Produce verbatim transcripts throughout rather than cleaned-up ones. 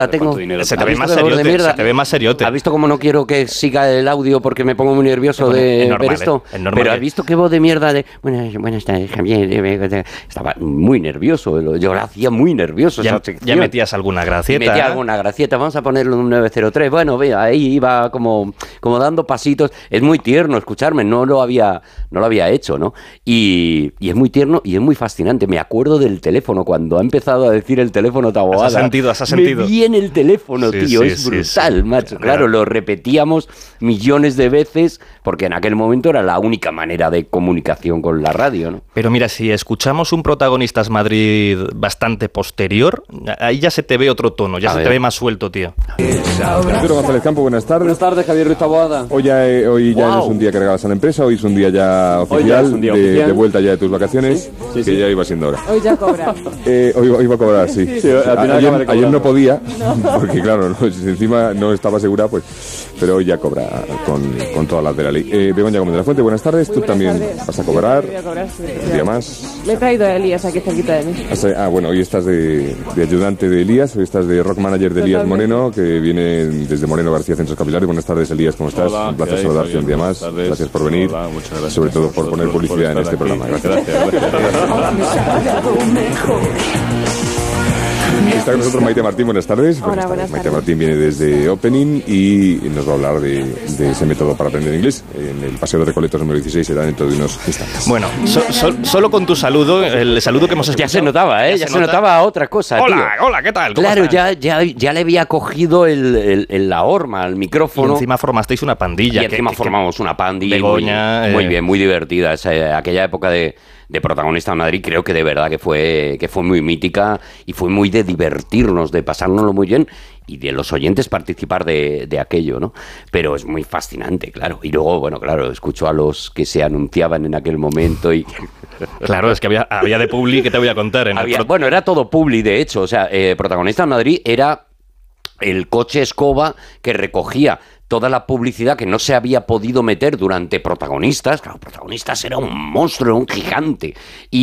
La tengo. Se te ve más seriote, se te ve más seriote. ¿Has visto cómo no quiero que siga el audio porque me pongo muy nervioso Bueno, de es normal, ver esto? es normal. Pero has visto qué voz de mierda de... Buenas, buenas tardes, Javier. Estaba muy nervioso. Yo lo hacía muy nervioso Ya, esa sección. ya metías alguna gracieta. Metía alguna gracieta. Vamos a ponerlo en un nueve cero tres. Bueno, ve, ahí iba como, como dando pasitos. Es muy tierno escucharme. No lo había, no lo había hecho, ¿no? Y, y es muy tierno y es muy fascinante. Me acuerdo del teléfono. Cuando ha empezado a decir el teléfono Taboada. Has sentido, has sentido. Me viene el teléfono, Sí, tío. sí, es sí, brutal, sí. macho. Claro. Claro, lo repetíamos millones de veces porque en aquel momento era la única manera de comunicación con la radio, ¿no? Pero mira, si escuchamos un Protagonistas Madrid bastante posterior, ahí ya se te ve otro tono, ya A se ver. te ve más suelto, tío. Arturo González Campo, buenas tardes. Buenas tardes, Javier Ruiz Taboada. Hoy ya, eh, hoy ya Wow. no es un día que regalas a la empresa, hoy es un día ya Hoy oficial, ya es un día de, oficial. de vuelta ya de tus vacaciones, Sí, sí, que sí. ya iba siendo hora. Hoy ya cobra. Eh, hoy, hoy va a cobrar, sí. Sí, al final ayer, acabaré ayer no cobrando. podía, porque claro, no, si encima no estaba segura, pues, pero hoy ya cobra con, con todas las de la ley. Eh, Begoña Gómez de la Fuente, buenas tardes. Muy Tú buenas también tardes. vas a cobrar Voy a cobrar, sí, un día más. Me he traído a Elías aquí cerquita de mí. Hasta- Ah, bueno, hoy estás de, de ayudante de Elías, hoy estás de rock manager de Elías Totalmente. Moreno, que viene desde Moreno García Centros Capilares. Buenas tardes, Elías, ¿cómo estás? Hola, un placer ¿qué hay, saludarte Javier? un día más. Buenas tardes. Gracias por venir. Hola, muchas gracias. Sobre todo por poner Vosotros por publicidad en estar este aquí. programa. Gracias. Gracias, Está con nosotros Maite Martín, buenas tardes. Hola, buenas Maite tardes. Martín viene desde Opening y nos va a hablar de, de ese método para aprender inglés. En el Paseo de Recoletos número dieciséis será dentro de unos instantes. Bueno, so- so- solo con tu saludo, el saludo que hemos escuchado. Ya se notaba, ¿eh? Ya, se, nota. notaba otra cosa, Hola, tío. hola, ¿qué tal? ¿Cómo Claro, estás? ya, ya, ya le había cogido el, el- el- la horma, el Y micrófono. encima formasteis una pandilla. Y que- encima que- formamos una pandilla. Begoña, Muy, muy eh. bien, muy divertida. Esa, aquella época de, de Protagonista en Madrid, creo que de verdad que fue, que fue muy mítica y fue muy de divertirnos, de pasárnoslo muy bien y de los oyentes participar de, de aquello, ¿no? Pero es muy fascinante, claro. Y luego, bueno, claro, escucho a los que se anunciaban en aquel momento y... Claro, es que había, había de Publi que te voy a contar. En el Había- pro- bueno, era todo publi, de hecho. O sea, eh, Protagonista en Madrid era el coche escoba que recogía toda la publicidad que no se había podido meter durante Protagonistas. Claro, Protagonistas era un monstruo, un gigante.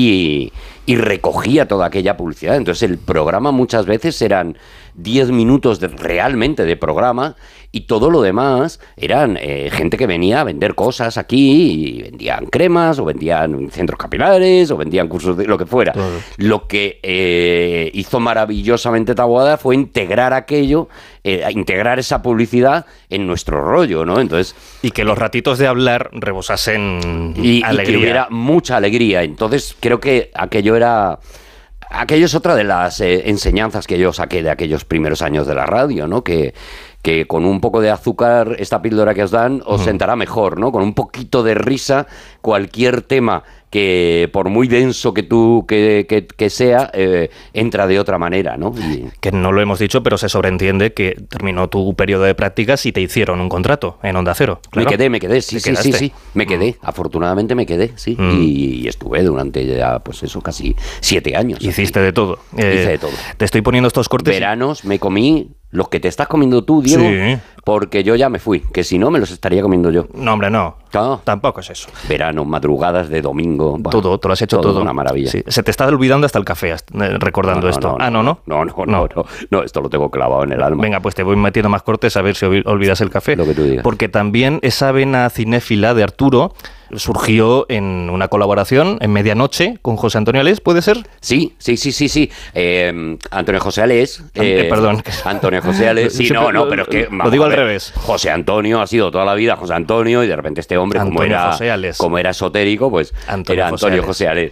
Y, y recogía toda aquella publicidad. Entonces el programa muchas veces eran diez minutos de, realmente de programa y todo lo demás eran eh, gente que venía a vender cosas aquí y vendían cremas o vendían centros capilares o vendían cursos de lo que fuera. Todo. Lo que eh, hizo maravillosamente Taboada fue integrar aquello, eh, integrar esa publicidad en nuestro rollo, ¿no? Entonces, Y que los ratitos de hablar rebosasen y, y alegría. que hubiera mucha alegría. Entonces, creo que aquello era... Aquello es otra de las eh, enseñanzas que yo saqué de aquellos primeros años de la radio, ¿no? Que, que con un poco de azúcar, esta píldora que os dan, os sentará mejor, ¿no? Con un poquito de risa, cualquier tema que, por muy denso que tú que, que, que sea, eh, entra de otra manera, ¿no? Y, Que no lo hemos dicho, pero se sobreentiende que terminó tu periodo de prácticas y te hicieron un contrato en Onda Cero. Claro. Me quedé, me quedé, sí, ¿Te sí, sí, quedaste? sí, me quedé, afortunadamente me quedé, sí, Mm. y, y estuve durante ya, pues eso, casi siete años. Hiciste de todo. Eh, Hice de todo. Te estoy poniendo estos cortes. Veranos me comí los que te estás comiendo tú, Diego, Sí. porque yo ya me fui, que si no me los estaría comiendo yo. No, hombre, no. Ah. Tampoco es eso. Verano, madrugadas de domingo. buah, Todo, te lo has hecho todo. Una maravilla. Sí, se te está olvidando hasta el café, hasta- eh, recordando esto. ah, no, no. No, no, no, no, no, esto lo tengo clavado en el alma. Venga, pues te voy metiendo más cortes a ver si olvi- olvidas el café. Lo que tú digas. Porque también esa vena cinéfila de Arturo surgió en una colaboración en Medianoche con José Antonio Alés, ¿puede ser? Sí, sí, sí, sí, sí. Eh, Antonio José Alés. Eh, perdón. Antonio José Alés. Sí, Siempre no, no, lo- pero es que... lo vamos digo a al ver, revés. José Antonio ha sido toda la vida José Antonio y de repente este hombre, como Antonio era, José Alés. como era esotérico, pues Antonio era José Antonio Alés. José Alés.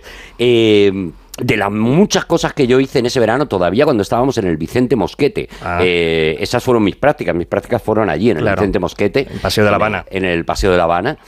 Eh, de las muchas cosas que yo hice en ese verano, todavía cuando estábamos en el Vicente Mosquete, Ah. eh, esas fueron mis prácticas. Mis prácticas fueron allí, en el Claro. Vicente Mosquete. En Paseo de La en el- Habana. En el Paseo de La Habana.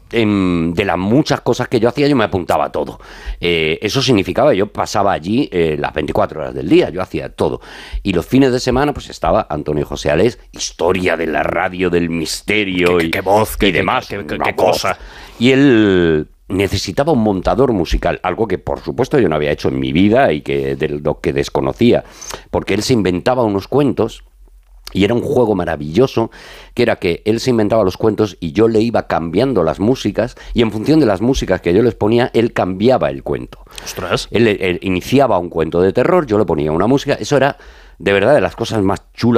Em, de las muchas cosas que yo hacía, yo me apuntaba a todo. Eh, eso significaba, yo pasaba allí eh, las veinticuatro horas del día, yo hacía todo. Y los fines de semana, pues estaba Antonio José Alés, historia de la radio, del misterio Qué- y, qué voz, y qué- demás. qué- qué- una qué voz. cosa. Y él necesitaba un montador musical, algo que por supuesto yo no había hecho en mi vida y que de lo que desconocía, porque él se inventaba unos cuentos. Y era un juego maravilloso, que era que él se inventaba los cuentos y yo le iba cambiando las músicas, y en función de las músicas que yo les ponía, él cambiaba el cuento. Ostras. Él, él iniciaba un cuento de terror, yo le ponía una música, eso era de verdad, de las cosas más chulas